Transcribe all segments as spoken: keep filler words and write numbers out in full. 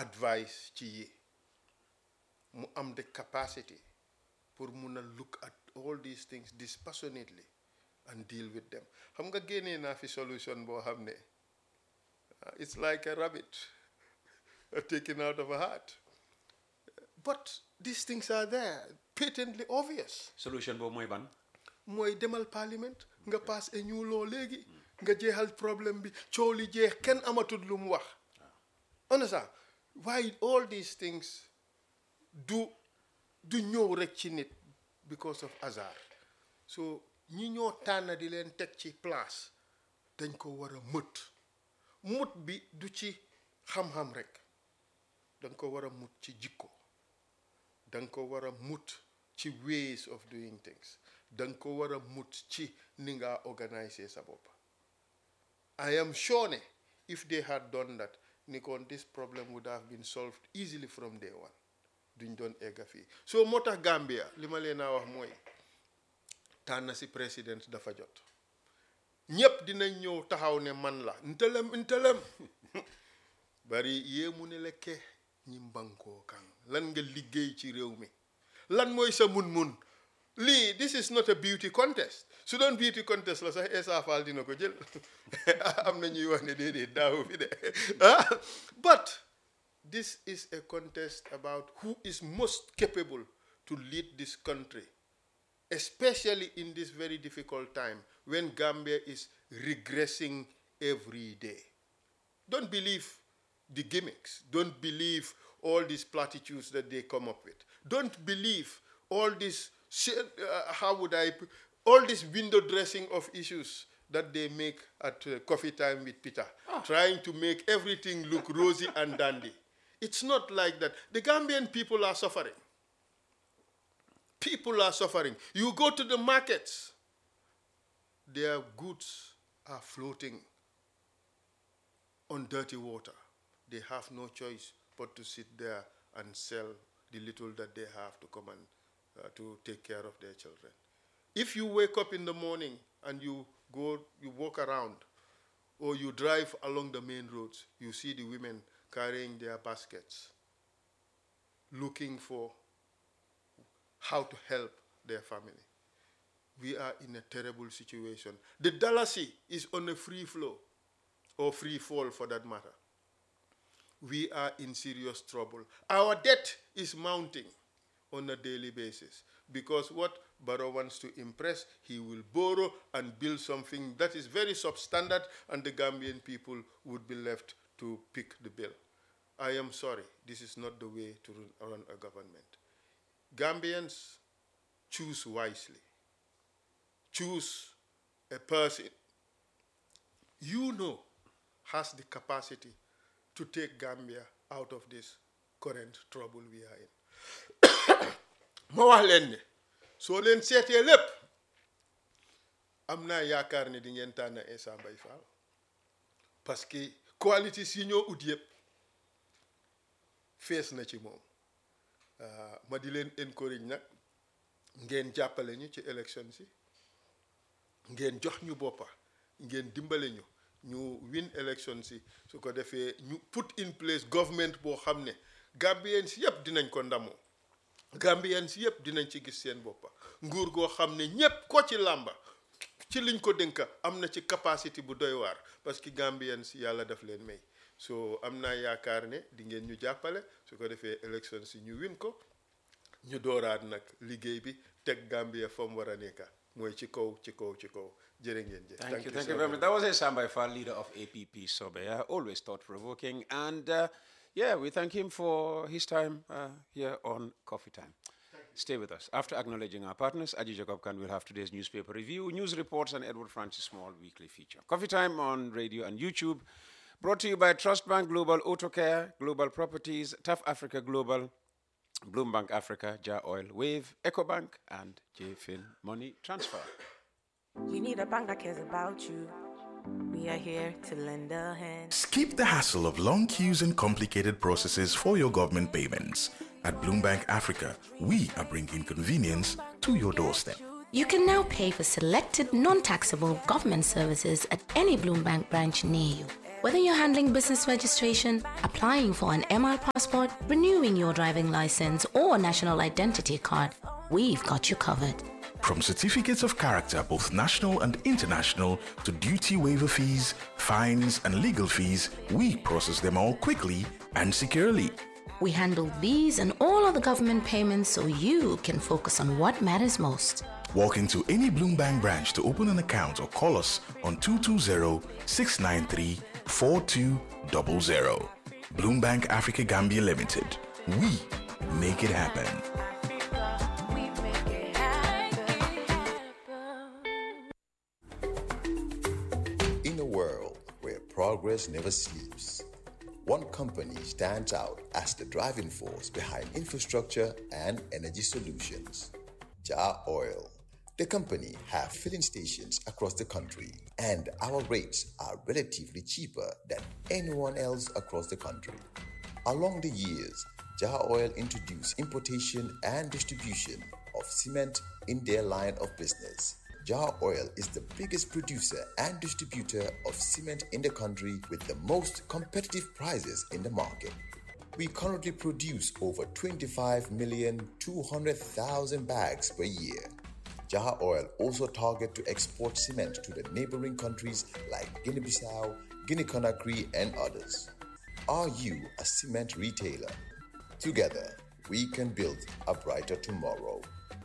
advice ci yi mu am the capacity pour mun a look at all these things dispassionately and deal with them. xam nga génnee naa fi solution boo xam ne it's like a rabbit taken out of a hat. But these things are there, patently obvious. Solution boobu mooy ban? mooy demal parliament nga pass a new law léegi nga jeexal problème bi coow li jeex kenn amatul lu mu wax. Understand? Why all these things do du ñëw rek ci nit because of hasard. So ñi ñoo tànn di leen teg ci place dañ ko war a mut mut bi du ci xam-xam rek dañ ko war a mut ci jikko dañ ko war a mut ci ways of doing things dañ ko war a mut ci ni nga organiser sa bopp. I am sure ne if they had done that ni kon this problem would have been solved easily from day one duñ doon egga fii. So moo tax Gambia li ma leen a wax mooy tànn si président dafa jot ñëpp dinañ ñëw taxaw ne man la ntelem ntelem bari yéemu ne lekke ñi mbankoo kan lan nga liggéey ci réew mi lan mooy sa mun-mun lii this is not a beauty contest su doon beauty contest la sax Essa Faal dina ko jël am na ñuy wax ne déedéet daaw fi de but this is a contest about who is most capable to lead this country, especially in this very difficult time when Gambia is regressing every day. Don't believe the gimmicks. Don't believe all these platitudes that they come up with. Don't believe all this, uh, how would I, all this window dressing of issues that they make at uh, coffee time with Peter, oh. trying to make everything look rosy and dandy. It's not like that. The Gambian people are suffering. People are suffering. You go to the markets, their goods are floating on dirty water. They have no choice but to sit there and sell the little that they have to come and uh, to take care of their children. If you wake up in the morning and you go, you walk around, or you drive along the main roads, you see the women carrying their baskets, looking for how to help their family. We are in a terrible situation. The Dalasi is on a free flow, or free fall for that matter. We are in serious trouble. Our debt is mounting on a daily basis because what Barrow wants to impress, he will borrow and build something that is very substandard, and the Gambian people would be left to pick the bill. I am sorry, this is not the way to run a government. Gambians, choose wisely. Choose a person you know has the capacity to take Gambia out of this current trouble we are in. Ma wax leen ne soo leen seetee lépp am naa yaakaar ne di ngeen tànn Essa Mbye Fall parce que qualities yi ñoo ut yëpp fees na ci moom ma di leen encourage nag ngeen jàppale ñu ci élection si ngeen jox ñu boppa ngeen dimbale ñu ñu win élection si su ko defee ñu put in place government boo xam ne Gambians yëpp dinañ ko ndamoo Gambians yëpp dinañ ci gis seen boppa nguur goo xam ne ñëpp ko ci làmba ci liñ ko dénka am na ci capacité bu doy waar parce que Gambians yàlla daf leen may so am naa yaakaar ne di ngeen ñu jàppale su ko defee élection si ñu win ko ñu dooraat nag liggéey bi teg Gambia fa mu war a nekka mooy ci kaw ci kaw ci kaw jërë ngeen jëf. Thank you, thank you very much. That was Essa Mbye Fall, leader of A P P Sobeya, always thought-provoking, and uh, yeah, we thank him for his time uh, here on Coffee Time. Stay with us. After acknowledging our partners, Aji Jacob Khan will have today's newspaper review, news reports, and Edward Francis Small weekly feature. Coffee Time on radio and YouTube, brought to you by Trust Bank Global Auto Care, Global Properties, Tough Africa Global, Bloombank Africa, Jar Oil, Wave, EcoBank, and JFin Money Transfer. You need a bank that cares about you. We are here to lend a hand. Skip the hassle of long queues and complicated processes for your government payments. At Bloombank Africa, we are bringing convenience to your doorstep. You can now pay for selected non-taxable government services at any Bloombank branch near you. Whether you're handling business registration, applying for an M R passport, renewing your driving license, or national identity card, we've got you covered. From certificates of character, both national and international, to duty waiver fees, fines, and legal fees, we process them all quickly and securely. We handle these and all other government payments so you can focus on what matters most. Walk into any Bloombank branch to open an account or call us on two two zero, six nine three, four two zero zero. Bloombank Africa Gambia Limited. We make it happen. In a world where progress never sleeps, one company stands out as the driving force behind infrastructure and energy solutions. Jar Oil. The company have filling stations across the country, and our rates are relatively cheaper than anyone else across the country. Along the years, Jar Oil introduced importation and distribution of cement in their line of business. Jar Oil is the biggest producer and distributor of cement in the country with the most competitive prices in the market. We currently produce over twenty-five million two hundred thousand bags per year. Jar Oil also target to export cement to the neighboring countries like Guinea-Bissau, Guinea-Conakry, and others. Are you a cement retailer? Together, we can build a brighter tomorrow.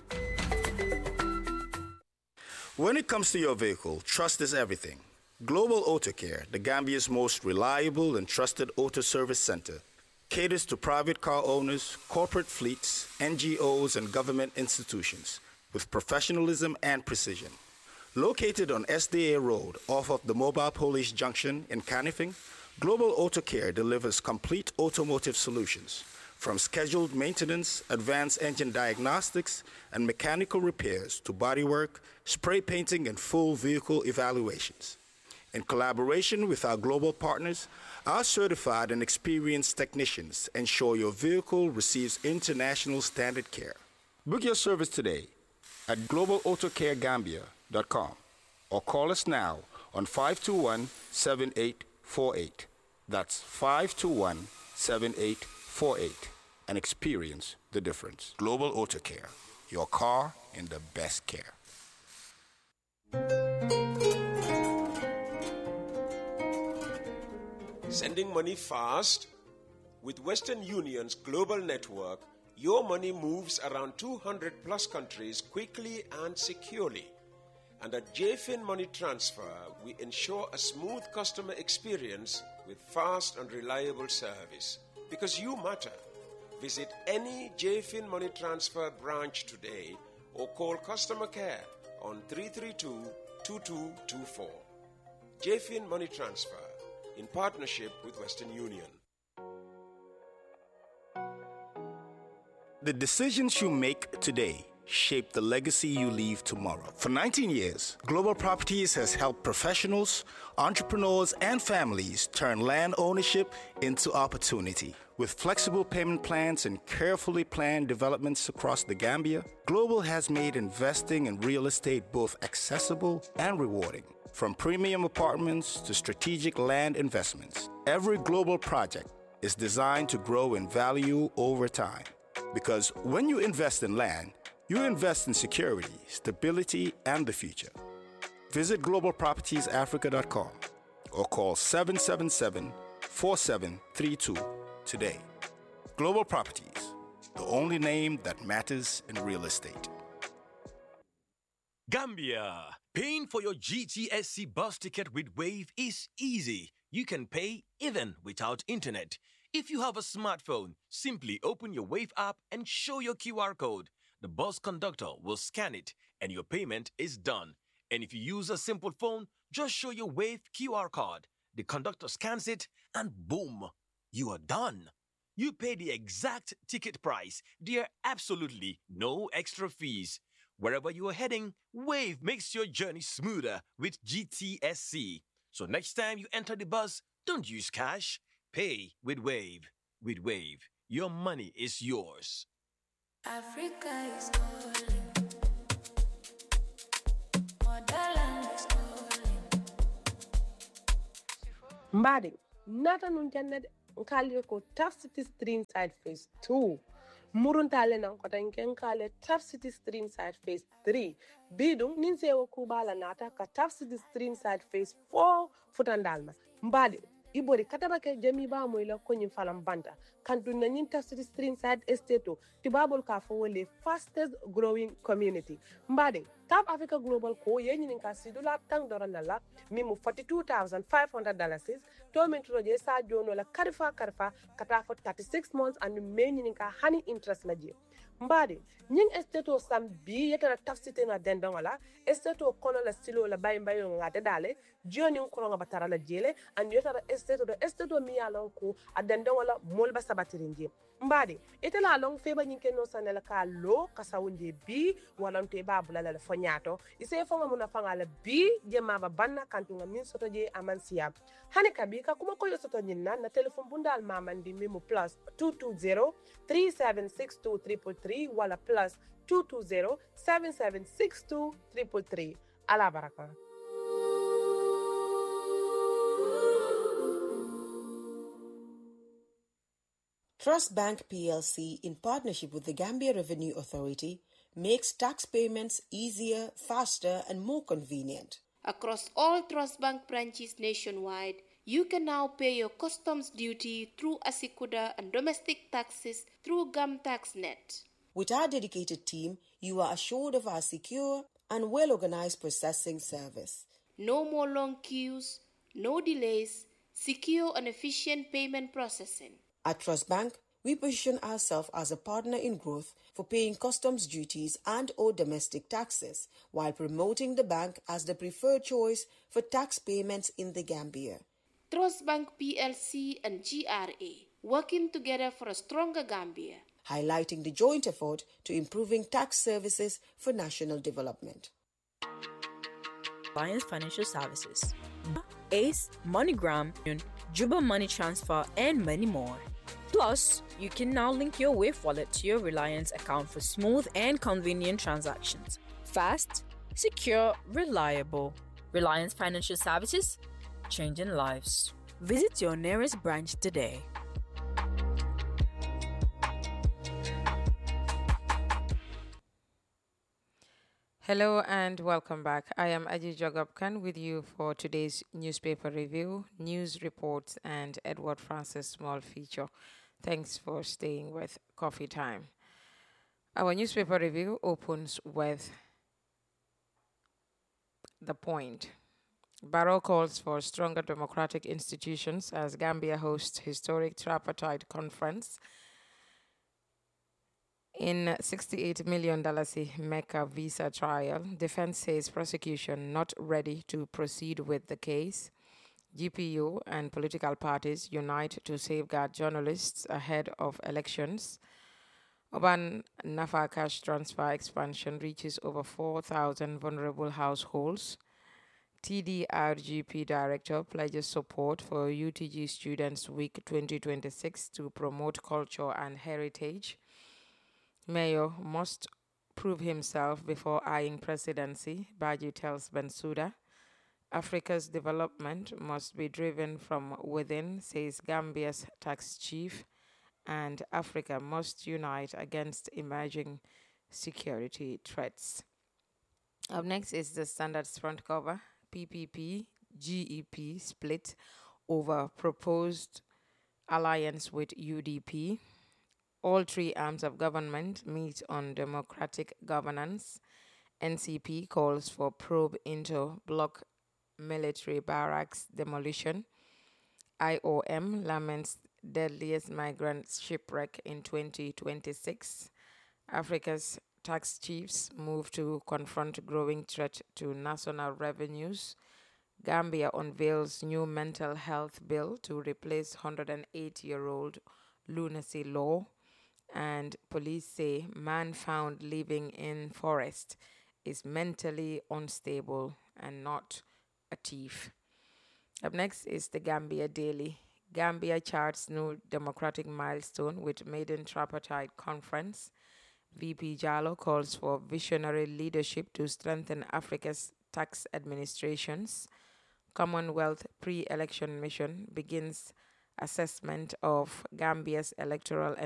When it comes to your vehicle, trust is everything. Global Auto Care, the Gambia's most reliable and trusted auto service center, caters to private car owners, corporate fleets, N G Os, and government institutions with professionalism and precision. Located on S D A Road off of the Mobile Police Junction in Canifing, Global Auto Care delivers complete automotive solutions, from scheduled maintenance, advanced engine diagnostics, and mechanical repairs to bodywork, spray painting, and full vehicle evaluations. In collaboration with our global partners, our certified and experienced technicians ensure your vehicle receives international standard care. Book your service today at global auto care gambia dot com or call us now on five two one, seven eight four eight. That's five two one, seven eight four eight and experience the difference. Global Auto Care, your car in the best care. Sending money fast? With Western Union's global network, your money moves around two hundred plus countries quickly and securely. And at J F I N Money Transfer, we ensure a smooth customer experience with fast and reliable service. Because you matter. Visit any J F I N Money Transfer branch today or call customer care on three three two, two two two four. J F I N Money Transfer, in partnership with Western Union. The decisions you make today shape the legacy you leave tomorrow. For nineteen years, Global Properties has helped professionals, entrepreneurs, and families turn land ownership into opportunity. With flexible payment plans and carefully planned developments across the Gambia, Global has made investing in real estate both accessible and rewarding. From premium apartments to strategic land investments, every Global project is designed to grow in value over time. Because when you invest in land, you invest in security, stability, and the future. Visit global properties africa dot com or call seven seven seven, four seven three two today. Global Properties, the only name that matters in real estate. Gambia, paying for your G T S C bus ticket with Wave is easy. You can pay even without internet. If you have a smartphone, simply open your Wave app and show your Q R code. The bus conductor will scan it and your payment is done. And if you use a simple phone, just show your Wave Q R code. The conductor scans it and boom, you are done. You pay the exact ticket price. There are absolutely no extra fees. Wherever you are heading, Wave makes your journey smoother with G T S C. So next time you enter the bus, don't use cash. Pay with Wave. With Wave, your money is yours. Africa is calling. Motherland is calling. Mbadi, nata nun jannade nkali ko Tough City Stream Side Phase two. Muruntale nan kota nken kale Tough City Stream Side Phase three. Bidung ninse wo kubala nata ka Tough City Stream Side Phase four futandalma. Mbadi, ibori kataba ke jami ba mo ila konyi falam banta. Kantu na nyin Tough City Stream Side Estate tibabol ka fo le fastest growing community. Mbadi, Top Africa Global ko ye nyin ka sidula tang dorandala mimu forty-two thousand five hundred dollars to min to je sa jono la karfa karfa kata for thirty-six months and me nyin ka hani interest la je. Mbadi, nyin esteto sam bi yeta na Tough City na dendon wala esteto kono la silo la bay bayo ngate dale joni ko nga batara la jele and yeta esteto do esteto mi alon ko adendon wala molba sabatirinje. Mbadi, ite la long feba nyinke no sanela ka lo kasawunde bi walante babula la fonyato ise fonga muna fanga la bi je maba banna kantunga min soto je amansiya hani kabika kuma ko yosoto nyinna na telephone bundal mamandi mimu plus two two zero three seven six two three three three wala plus two two zero seven seven six two three three three ala baraka. Trust Bank P L C, in partnership with the Gambia Revenue Authority, makes tax payments easier, faster, and more convenient. Across all Trust Bank branches nationwide, you can now pay your customs duty through Asikuda and domestic taxes through GamTaxNet. With our dedicated team, you are assured of our secure and well-organized processing service. No more long queues, no delays, secure and efficient payment processing. At Trust Bank, we position ourselves as a partner in growth for paying customs duties and or domestic taxes, while promoting the bank as the preferred choice for tax payments in the Gambia. Trust Bank P L C and G R A, working together for a stronger Gambia. Highlighting the joint effort to improving tax services for national development. Alliance Financial Services, Ace, MoneyGram, Juba Money Transfer, and many more. Plus, you can now link your Wave wallet to your Reliance account for smooth and convenient transactions. Fast, secure, reliable. Reliance Financial Services, changing lives. Visit your nearest branch today. Hello and welcome back. I am Aji Jogapkan with you for today's newspaper review, news reports, and Edward Francis small feature. Thanks for staying with Coffee Time. Our newspaper review opens with The Point. Barrow calls for stronger democratic institutions as Gambia hosts historic tripartite conference. In sixty-eight million dollars Mecca visa trial, defense says prosecution not ready to proceed with the case. G P U and political parties unite to safeguard journalists ahead of elections. Urban Nafa cash transfer expansion reaches over four thousand vulnerable households. T D R G P director pledges support for U T G Students Week twenty twenty-six to promote culture and heritage. Mayor must prove himself before eyeing presidency, Baji tells Bensouda. Africa's development must be driven from within, says Gambia's tax chief, and Africa must unite against emerging security threats. Up next is the Standard's front cover, P P P, G E P split over proposed alliance with U D P. All three arms of government meet on democratic governance. N C P calls for probe into bloc military barracks demolition. I O M laments deadliest migrant shipwreck in twenty twenty-six. Africa's tax chiefs move to confront growing threat to national revenues. Gambia unveils new mental health bill to replace one hundred eight-year-old lunacy law. And police say man found living in forest is mentally unstable and not a thief. Up next is the Gambia Daily. Gambia charts new democratic milestone with maiden tripartite conference. V P Jallo calls for visionary leadership to strengthen Africa's tax administrations. Commonwealth Pre-Election Mission begins assessment of Gambia's electoral